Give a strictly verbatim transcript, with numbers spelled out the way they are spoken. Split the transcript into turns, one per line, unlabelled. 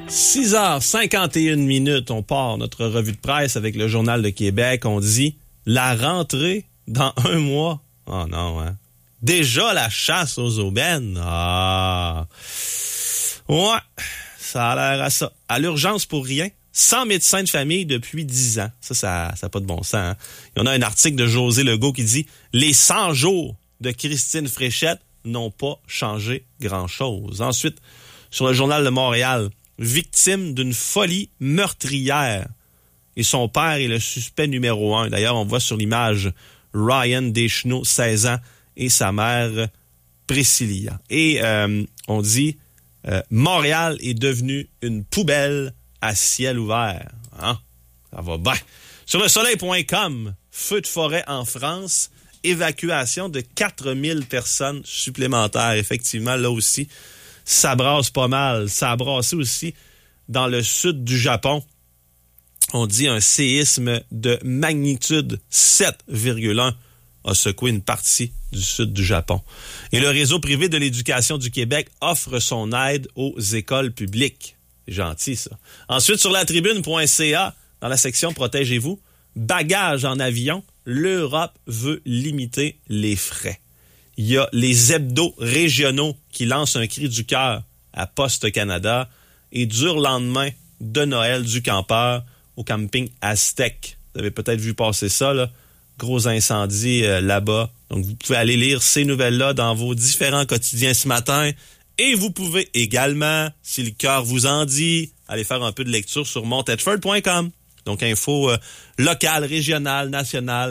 six heures cinquante et une minutes, on part notre revue de presse avec le Journal de Québec. On dit la rentrée dans un mois. Oh non, hein? Déjà la chasse aux aubaines. Ah. Ouais, ça a l'air à ça. À l'urgence pour rien. cent médecins de famille depuis dix ans. Ça, ça n'a pas de bon sens. Hein? Il y en a un article de José Legault qui dit « Les cent jours de Christine Fréchette n'ont pas changé grand-chose. » Ensuite, sur le Journal de Montréal, victime d'une folie meurtrière. Et son père est le suspect numéro un. D'ailleurs, on voit sur l'image Ryan Deschenaux, seize ans, et sa mère Priscilla. Et euh, on dit euh, « Montréal est devenu une poubelle à ciel ouvert. » Hein? Ça va bien. Sur le soleil point com, feu de forêt en France, évacuation de quatre mille personnes supplémentaires. Effectivement, là aussi, ça brasse pas mal. Ça a brassé aussi dans le sud du Japon. On dit un séisme de magnitude sept virgule un a secoué une partie du sud du Japon. Et le réseau privé de l'éducation du Québec offre son aide aux écoles publiques. C'est gentil, ça. Ensuite, sur la tribune point c a, dans la section « Protégez-vous », bagages en avion, l'Europe veut limiter les frais. Il y a les hebdos régionaux qui lancent un cri du cœur à Poste Canada et dur lendemain de Noël du campeur au camping Aztec. Vous avez peut-être vu passer ça, là. Gros incendie euh, là-bas. Donc, vous pouvez aller lire ces nouvelles-là dans vos différents quotidiens ce matin. Et vous pouvez également, si le cœur vous en dit, aller faire un peu de lecture sur montedford point com. Donc, info euh, locale, régionale, nationale.